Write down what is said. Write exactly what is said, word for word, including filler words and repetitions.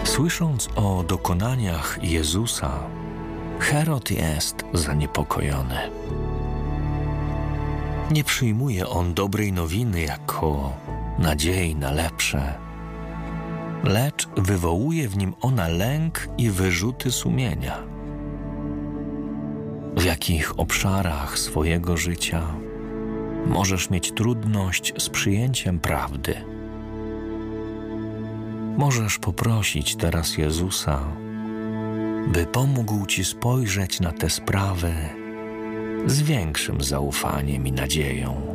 Słysząc o dokonaniach Jezusa, Herod jest zaniepokojony. Nie przyjmuje on dobrej nowiny jako nadziei na lepsze, lecz wywołuje w nim ona lęk i wyrzuty sumienia. W jakich obszarach swojego życia możesz mieć trudność z przyjęciem prawdy? Możesz poprosić teraz Jezusa, by pomógł Ci spojrzeć na te sprawy z większym zaufaniem i nadzieją.